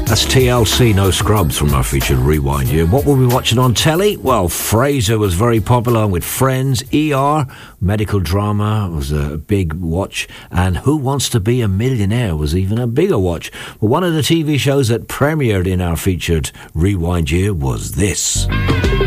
That's TLC, No Scrubs, from our featured Rewind Year. What were we watching on telly? Well, Frasier was very popular, along with Friends. ER, medical drama, was a big watch. And Who Wants to Be a Millionaire was even a bigger watch. But one of the TV shows that premiered in our featured Rewind Year was this.